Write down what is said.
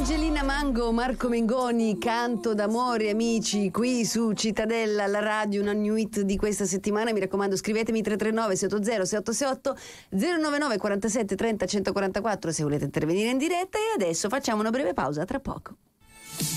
Angelina Mango, Marco Mengoni, Canto d'amore, amici, qui su Cittadella, la radio, una new hit di questa settimana. Mi raccomando, scrivetemi 339 680 688 099 47 30 144 se volete intervenire in diretta. E adesso facciamo una breve pausa, tra poco.